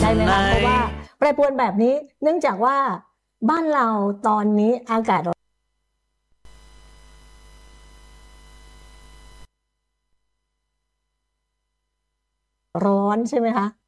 ช่ไหมไหนคะเพราะว่าแปรปรวนแบบนี้เนื่องจากว่าบ้านเราตอนนี้อากาศร้อนใช่ไหมคะ